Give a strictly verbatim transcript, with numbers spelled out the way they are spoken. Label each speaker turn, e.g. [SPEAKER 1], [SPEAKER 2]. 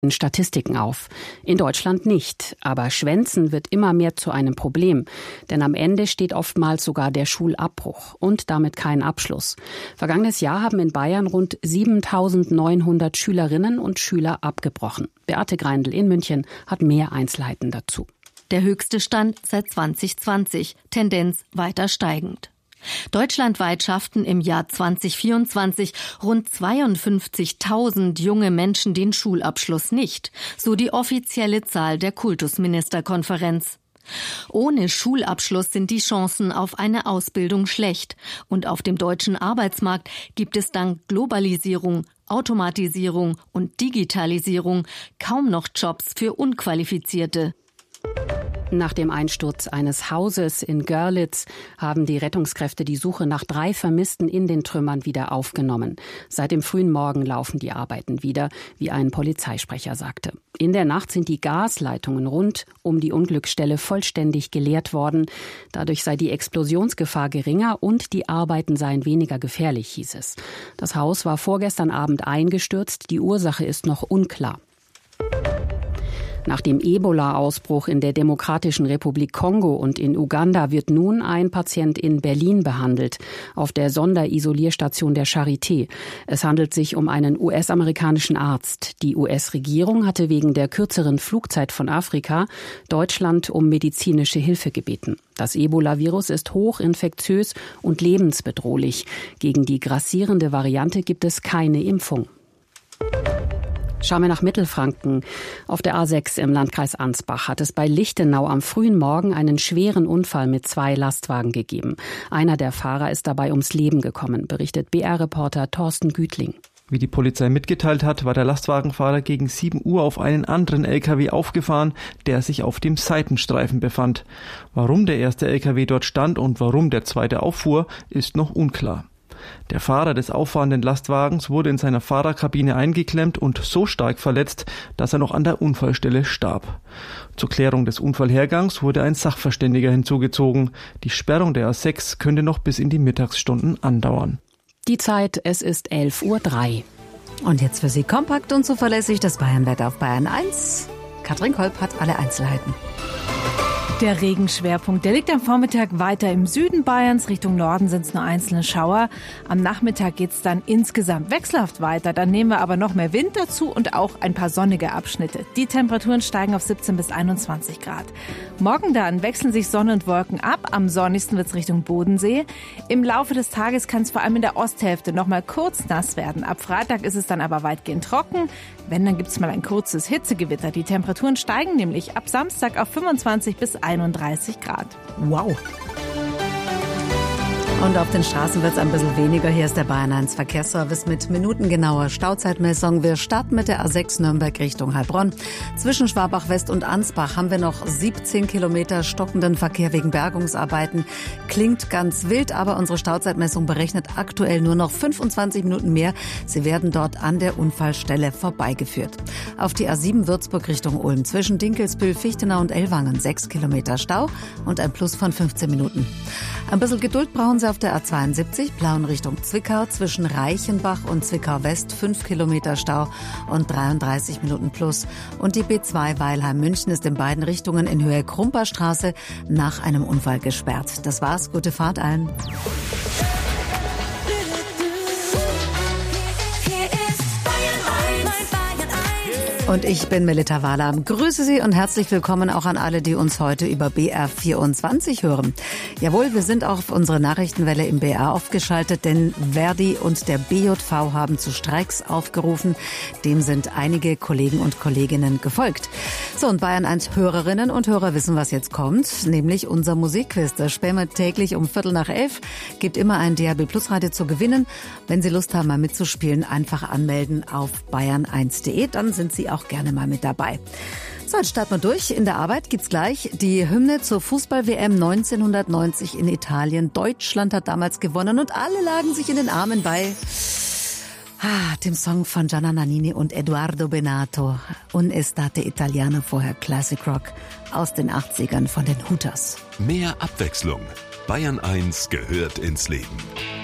[SPEAKER 1] Statistiken auf. In Deutschland nicht. Aber Schwänzen wird immer mehr zu einem Problem. Denn am Ende steht oftmals sogar der Schulabbruch und damit kein Abschluss. Vergangenes Jahr haben in Bayern rund siebentausendneunhundert Schülerinnen und Schüler abgebrochen. Beate Greindl in München hat mehr Einzelheiten dazu.
[SPEAKER 2] Der höchste Stand seit zwanzig zwanzig, Tendenz weiter steigend. Deutschlandweit schafften im Jahr zwanzig vierundzwanzig rund zweiundfünfzigtausend junge Menschen den Schulabschluss nicht, so die offizielle Zahl der Kultusministerkonferenz. Ohne Schulabschluss sind die Chancen auf eine Ausbildung schlecht und auf dem deutschen Arbeitsmarkt gibt es dank Globalisierung, Automatisierung und Digitalisierung kaum noch Jobs für Unqualifizierte.
[SPEAKER 1] Nach dem Einsturz eines Hauses in Görlitz haben die Rettungskräfte die Suche nach drei Vermissten in den Trümmern wieder aufgenommen. Seit dem frühen Morgen laufen die Arbeiten wieder, wie ein Polizeisprecher sagte. In der Nacht sind die Gasleitungen rund um die Unglücksstelle vollständig geleert worden. Dadurch sei die Explosionsgefahr geringer und die Arbeiten seien weniger gefährlich, hieß es. Das Haus war vorgestern Abend eingestürzt. Die Ursache ist noch unklar. Nach dem Ebola-Ausbruch in der Demokratischen Republik Kongo und in Uganda wird nun ein Patient in Berlin behandelt, auf der Sonderisolierstation der Charité. Es handelt sich um einen U S-amerikanischen Arzt. Die U S-Regierung hatte wegen der kürzeren Flugzeit von Afrika Deutschland um medizinische Hilfe gebeten. Das Ebola-Virus ist hochinfektiös und lebensbedrohlich. Gegen die grassierende Variante gibt es keine Impfung. Schauen wir nach Mittelfranken. Auf der A sechs im Landkreis Ansbach hat es bei Lichtenau am frühen Morgen einen schweren Unfall mit zwei Lastwagen gegeben. Einer der Fahrer ist dabei ums Leben gekommen, berichtet B R-Reporter Thorsten Gütling.
[SPEAKER 3] Wie die Polizei mitgeteilt hat, war der Lastwagenfahrer gegen sieben Uhr auf einen anderen L K W aufgefahren, der sich auf dem Seitenstreifen befand. Warum der erste L K W dort stand und warum der zweite auffuhr, ist noch unklar. Der Fahrer des auffahrenden Lastwagens wurde in seiner Fahrerkabine eingeklemmt und so stark verletzt, dass er noch an der Unfallstelle starb. Zur Klärung des Unfallhergangs wurde ein Sachverständiger hinzugezogen. Die Sperrung der A sechs könnte noch bis in die Mittagsstunden andauern.
[SPEAKER 1] Die Zeit, es ist elf Uhr drei.
[SPEAKER 4] Und jetzt für Sie kompakt und zuverlässig das Bayernwetter auf Bayern eins. Katrin Kolb hat alle Einzelheiten.
[SPEAKER 5] Der Regenschwerpunkt, der liegt am Vormittag weiter im Süden Bayerns. Richtung Norden sind es nur einzelne Schauer. Am Nachmittag geht es dann insgesamt wechselhaft weiter. Dann nehmen wir aber noch mehr Wind dazu und auch ein paar sonnige Abschnitte. Die Temperaturen steigen auf siebzehn bis einundzwanzig Grad. Morgen dann wechseln sich Sonne und Wolken ab. Am sonnigsten wird es Richtung Bodensee. Im Laufe des Tages kann es vor allem in der Osthälfte noch mal kurz nass werden. Ab Freitag ist es dann aber weitgehend trocken. Wenn, dann gibt es mal ein kurzes Hitzegewitter. Die Temperaturen steigen nämlich ab Samstag auf fünfundzwanzig bis einunddreißig Grad.
[SPEAKER 4] Wow. Und auf den Straßen wird es ein bisschen weniger. Hier ist der Bayern eins Verkehrsservice mit minutengenauer Stauzeitmessung. Wir starten mit der A sechs Nürnberg Richtung Heilbronn. Zwischen Schwabach West und Ansbach haben wir noch siebzehn Kilometer stockenden Verkehr wegen Bergungsarbeiten. Klingt ganz wild, aber unsere Stauzeitmessung berechnet aktuell nur noch fünfundzwanzig Minuten mehr. Sie werden dort an der Unfallstelle vorbeigeführt. Auf die A sieben Würzburg Richtung Ulm. Zwischen Dinkelsbühl, Fichtenau und Ellwangen sechs Kilometer Stau und ein Plus von fünfzehn Minuten. Ein bisschen Geduld brauchen Sie auf der A zweiundsiebzig, Plauen Richtung Zwickau, zwischen Reichenbach und Zwickau West fünf Kilometer Stau und dreiunddreißig Minuten plus. Und die B zwei Weilheim-München ist in beiden Richtungen in Höhe Krumperstraße nach einem Unfall gesperrt. Das war's, gute Fahrt allen. Und ich bin Melita Wahler. Grüße Sie und herzlich willkommen auch an alle, die uns heute über B R vierundzwanzig hören. Jawohl, wir sind auch auf unsere Nachrichtenwelle im B R aufgeschaltet, denn Verdi und der B J V haben zu Streiks aufgerufen. Dem sind einige Kollegen und Kolleginnen gefolgt. So, und Bayern eins Hörerinnen und Hörer wissen, was jetzt kommt, nämlich unser Musikquiz. Das spielen wir täglich um Viertel nach elf. Gibt immer ein D A B Plus Radio zu gewinnen. Wenn Sie Lust haben, mal mitzuspielen, einfach anmelden auf bayern eins punkt de. Dann sind Sie auch gerne mal mit dabei. So, jetzt starten wir durch. In der Arbeit gibt's gleich die Hymne zur Fußball-W M neunzehnhundertneunzig in Italien. Deutschland hat damals gewonnen und alle lagen sich in den Armen bei ah, dem Song von Gianna Nannini und Edoardo Bennato. Un'estate Italiana, vorher Classic Rock aus den achtzigern von den Hooters.
[SPEAKER 6] Mehr Abwechslung. Bayern eins gehört ins Leben.